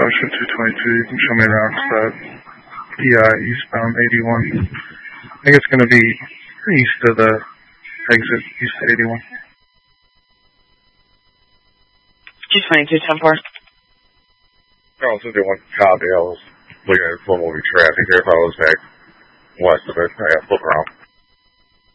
Ocean 222. You can show me around that PI eastbound 81. I think it's going to be east of the exit, east of 81. 222, 10-4. Oh, since they went to copy, I was looking at slow moving traffic there. I thought it was back west of it. I got to flip around.